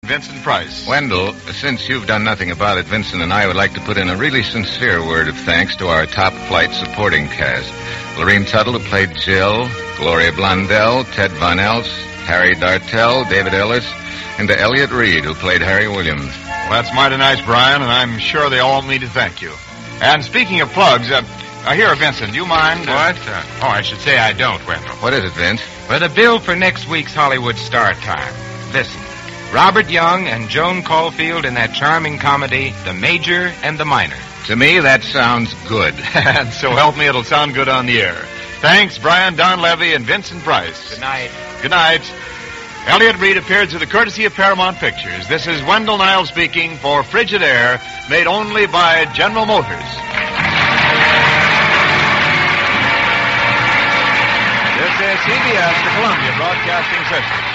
Vincent Price. Wendell, since you've done nothing about it, Vincent and I would like to put in a really sincere word of thanks to our top flight supporting cast. Lorene Tuttle, who played Jill, Gloria Blondell, Ted Von Els, Harry Dartell, David Ellis, and to Elliot Reed, who played Harry Williams. Well, that's mighty nice, Brian, and I'm sure they all want me to thank you. And speaking of plugs, here, Vincent, do you mind? What? I should say I don't, Wendell. What is it, Vince? Well, the bill for next week's Hollywood Star Time. Listen. Robert Young and Joan Caulfield in that charming comedy, The Major and the Minor. To me, that sounds good. And so help me, it'll sound good on the air. Thanks, Brian Donlevy and Vincent Price. Good night. Good night. Elliot Reed appeared through the courtesy of Paramount Pictures. This is Wendell Niles speaking for Frigid Air, made only by General Motors. This is CBS, the Columbia Broadcasting System.